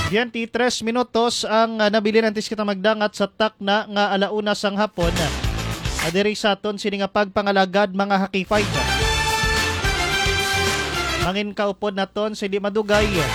23 minutos ang nabili nantis kita magdangat sa takna nga alauna sang hapon. Adiri sa aton sini nga pagpangalagad mga hakifay. Mangin kaupod naton sa di madugay